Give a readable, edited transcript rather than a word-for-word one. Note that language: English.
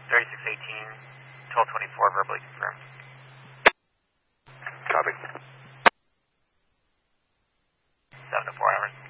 3618, 1224, verbally confirmed. Copy. 7 to 4 hours.